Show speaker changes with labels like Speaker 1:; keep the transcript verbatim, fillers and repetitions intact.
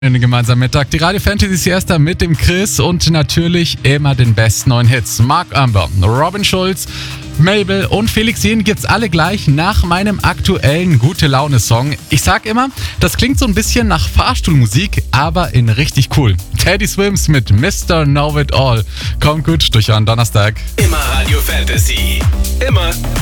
Speaker 1: Einen gemeinsamen Mittag. Die Radio Fantasy Siesta mit dem Chris und natürlich immer den besten neuen Hits. Mark Amber, Robin Schulz, Mabel und Felix Jähn gibt's alle gleich nach meinem aktuellen Gute-Laune-Song. Ich sag immer, das klingt so ein bisschen nach Fahrstuhlmusik, aber in richtig cool. Teddy Swims mit Mister Know It All. Kommt gut durch einen Donnerstag.
Speaker 2: Immer Radio Fantasy. Immer